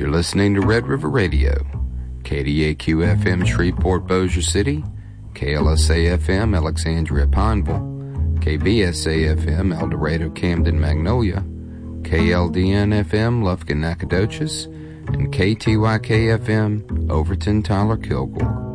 You're listening to Red River Radio, KDAQ-FM Shreveport Bossier City, KLSA-FM Alexandria Pineville, KBSA-FM El Dorado Camden Magnolia, KLDN-FM Lufkin Nacogdoches, and KTYK-FM Overton Tyler Kilgore.